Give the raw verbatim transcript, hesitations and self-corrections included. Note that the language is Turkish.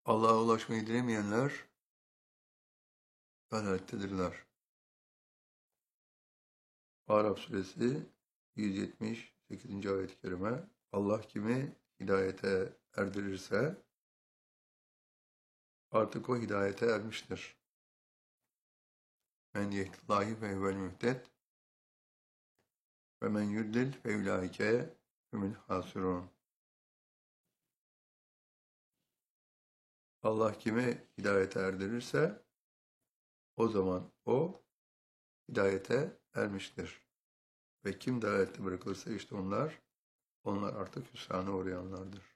Allah'a ulaşmayı dilemeyenler dalalettedirler. Araf suresi yüz yetmiş sekizinci ayet-i kerime. Allah kimi hidayete erdirirse artık o hidayete ermiştir. Men yehdillahi ve huvel mühted ve men yudlil fe ulaike humul hasirun. Allah kimi hidayete erdirirse o zaman o hidayete ermiştir. Ve kim dalalette bırakılırsa işte onlar, onlar artık hüsrana uğrayanlardır.